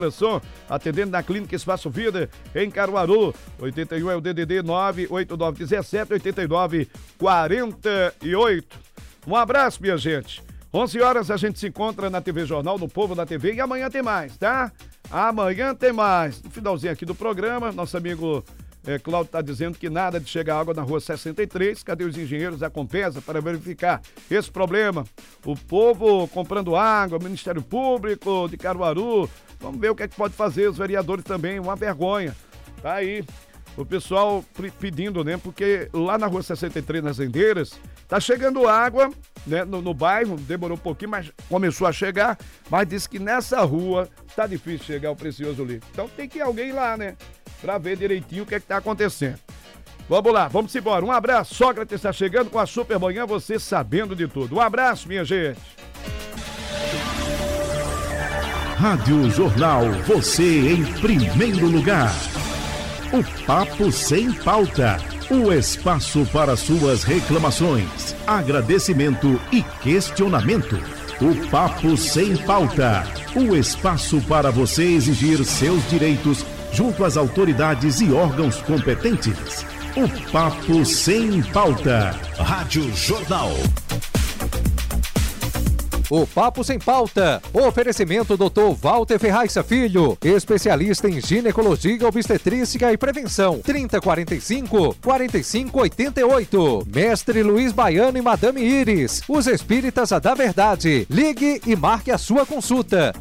atendendo na Clínica Espaço Vida, em Caruaru. 81 é o DDD 98917 8948. Um abraço, minha gente. 11 horas a gente se encontra na TV Jornal, no Povo da TV, e amanhã tem mais, tá? Amanhã tem mais. No finalzinho aqui do programa, nosso amigo Cláudio está dizendo que nada de chegar água na rua 63. Cadê os engenheiros da Compesa para verificar esse problema? O povo comprando água, o Ministério Público de Caruaru. Vamos ver o que é que pode fazer, os vereadores também, uma vergonha. Tá aí o pessoal pedindo, né? Porque lá na rua 63, nas Rendeiras, tá chegando água, né? No bairro, demorou um pouquinho, mas começou a chegar. Mas disse que nessa rua tá difícil chegar o precioso líquido. Então tem que ir alguém lá, né? Pra ver direitinho o que é que tá acontecendo. Vamos lá, vamos embora. Um abraço, Sócrates está chegando com a Supermanhã, você sabendo de tudo. Um abraço, minha gente. Rádio Jornal, você em primeiro lugar. O Papo Sem Pauta, o espaço para suas reclamações, agradecimento e questionamento. O Papo Sem Pauta, o espaço para você exigir seus direitos junto às autoridades e órgãos competentes. O Papo Sem Pauta. Rádio Jornal. O Papo Sem Pauta. Oferecimento Dr. Walter Ferraissa Filho, especialista em ginecologia, obstetrícia e prevenção. 3045-4588. Mestre Luiz Baiano e Madame Iris, os espíritas da verdade. Ligue e marque a sua consulta.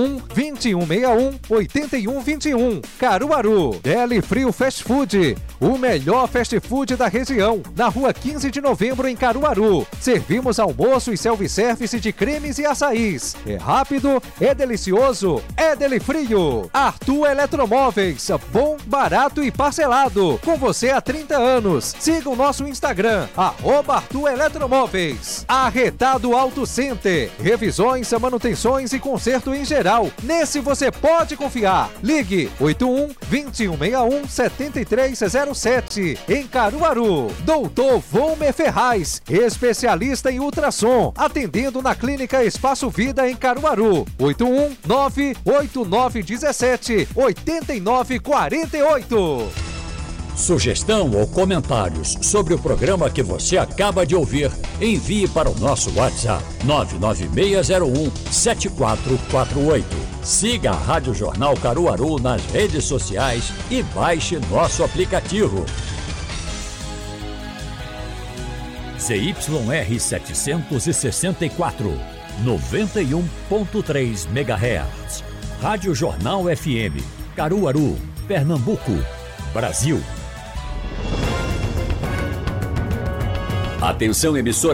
81-2161-8121. Caruaru. Deli Frio Fast Food, o melhor fast food da região. Na rua 15 de novembro, em Caruaru. Servimos almoço e self-service de cremes e açaís. É rápido, é delicioso, é Deli Frio. Arthur Eletromóveis, bom, barato e parcelado. Com você há 30 anos. Siga o nosso Instagram, @Arthur Eletromóveis. Arretado Auto Center, revisões, manutenções e conserto em geral. Nesse você pode confiar. Ligue 81-2161-7307. Em Caruaru. Doutor Volmer Ferraz, especialista em ultrassom, atendendo na Clínica Espaço Vida em Caruaru. 81-98917-8948. Sugestão ou comentários sobre o programa que você acaba de ouvir, envie para o nosso WhatsApp 99601-7448. Siga a Rádio Jornal Caruaru nas redes sociais e baixe nosso aplicativo. ZYR 764, 91.3 MHz. Rádio Jornal FM, Caruaru, Pernambuco, Brasil. Atenção, emissora.